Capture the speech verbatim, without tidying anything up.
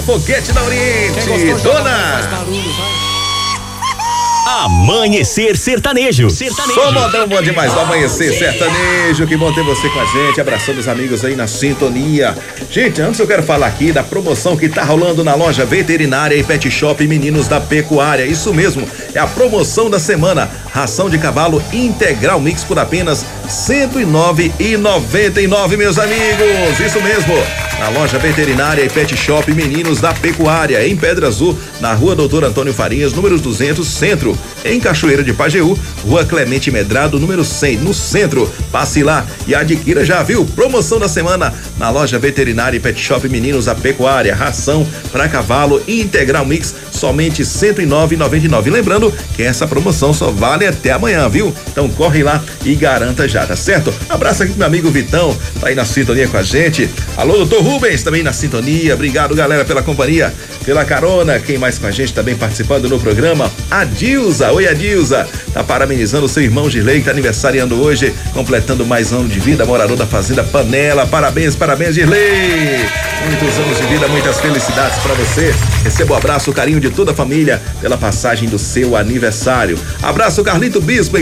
Foguete da Oriente. Dona! Amanhecer Sertanejo. Sertanejo. Só modão bom demais do Amanhecer Sertanejo. Que bom ter você com a gente. Abraçando os amigos aí na sintonia. Gente, antes eu quero falar aqui da promoção que tá rolando na loja veterinária e pet shop Meninos da Pecuária. Isso mesmo, é a promoção da semana. Ração de cavalo integral mix por apenas cento e nove reais e noventa e nove, meus amigos. Isso mesmo. Na loja veterinária e pet shop Meninos da Pecuária, em Pedra Azul, na rua Doutor Antônio Farinhas, número duzentos, centro. Em Cachoeira de Pajeú, rua Clemente Medrado, número cem, no centro. Passe lá e adquira já, viu? Promoção da semana na loja veterinária e pet shop Meninos da Pecuária. Ração para cavalo integral mix, somente cento e nove reais e noventa e nove. Lembrando que essa promoção só vale até amanhã, viu? Então corre lá e garanta já, tá certo? Abraço aqui pro meu amigo Vitão, tá aí na sintonia com a gente. Alô, doutor Rubens, também na sintonia. Obrigado, galera, pela companhia, pela carona. Quem mais com a gente também participando no programa? A Dilza. Oi, a Dilza. Tá parabenizando o seu irmão Girley, que tá aniversariando hoje, completando mais um ano de vida, morador da Fazenda Panela. Parabéns, parabéns, Girley. Muitos anos de vida, muitas felicidades pra você. Receba o abraço, o carinho de toda a família pela passagem do seu aniversário. Abraço, Carlito Bispo.